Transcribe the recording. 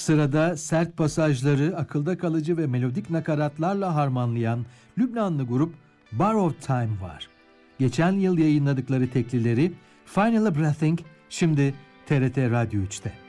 Sırada sert pasajları akılda kalıcı ve melodik nakaratlarla harmanlayan Lübnanlı grup Borrowed Time var. Geçen yıl yayınladıkları teklileri Final Breathing şimdi TRT Radyo 3'te.